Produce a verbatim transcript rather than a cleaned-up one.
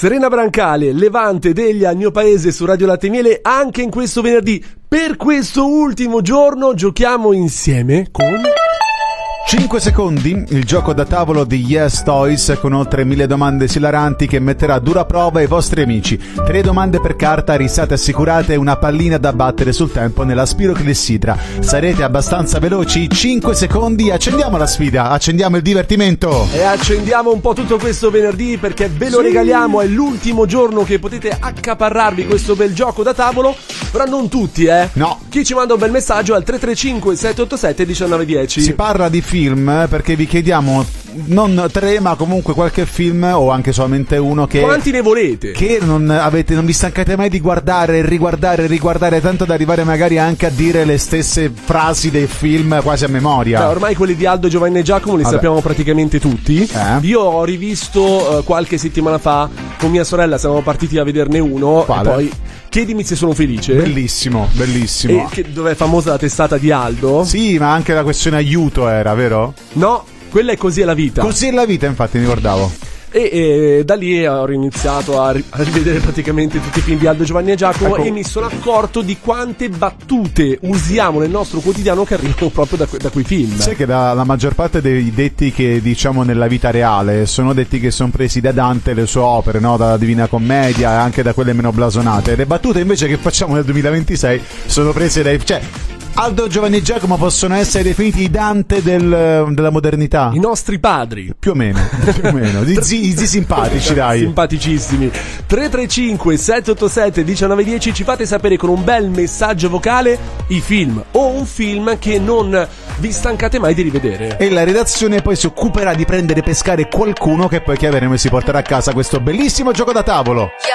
Serena Brancale, Levante Deglia, il mio paese su Radio Latte e Miele, anche in questo venerdì. Per questo ultimo giorno giochiamo insieme con... cinque secondi, il gioco da tavolo di Yes Toys con oltre mille domande esilaranti che metterà a dura prova i vostri amici. Tre domande per carta, risate assicurate e una pallina da battere sul tempo nella spiroclessidra. Sarete abbastanza veloci? cinque secondi, accendiamo la sfida, accendiamo il divertimento. E accendiamo un po' tutto questo venerdì perché ve lo sì. regaliamo, è l'ultimo giorno che potete accaparrarvi questo bel gioco da tavolo, però non tutti, eh. No. Chi ci manda un bel messaggio al tre tre cinque sette otto sette uno nove uno zero. Si parla di film perché vi chiediamo non tre ma comunque qualche film o anche solamente uno che quanti ne volete che non avete, non vi stancate mai di guardare, riguardare, riguardare tanto da arrivare magari anche a dire le stesse frasi dei film quasi a memoria. Beh, ormai quelli di Aldo, Giovanni e Giacomo li Vabbè. sappiamo praticamente tutti. eh? Io ho rivisto uh, qualche settimana fa con mia sorella, siamo partiti a vederne uno. Quale? E poi chiedimi se sono felice. Bellissimo, bellissimo. E che, dove è famosa la testata di Aldo. Sì, ma anche la questione aiuto era, vero? No, quella è Così è la vita. Così è la vita, infatti, mi ricordavo. E, e da lì ho iniziato a, ri- a rivedere praticamente tutti i film di Aldo, Giovanni e Giacomo, ecco. E mi sono accorto di quante battute usiamo nel nostro quotidiano che arrivano proprio da, que- da quei film. Sai che la, la maggior parte dei detti che diciamo nella vita reale sono detti che sono presi da Dante e le sue opere, no? Dalla Divina Commedia e anche da quelle meno blasonate. Le battute invece che facciamo nel duemilaventisei sono prese dai... cioè Aldo, Giovanni e Giacomo possono essere definiti i Dante del, della modernità. I nostri padri. Più o meno, più o meno. I zi, i zi simpatici, dai. Simpaticissimi. tre tre cinque sette otto sette uno nove uno zero. Ci fate sapere con un bel messaggio vocale i film o un film che non vi stancate mai di rivedere. E la redazione poi si occuperà di prendere e pescare qualcuno che poi chiameremo e si porterà a casa questo bellissimo gioco da tavolo.